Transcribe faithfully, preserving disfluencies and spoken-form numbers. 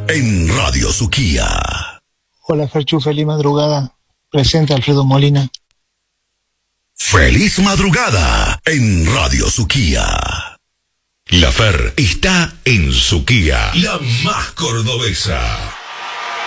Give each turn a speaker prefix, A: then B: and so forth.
A: en Radio Suquía.
B: Hola Ferchu, feliz madrugada. Presenta Alfredo Molina.
A: Feliz madrugada en Radio Suquía. La Fer está en Suquía, la más cordobesa.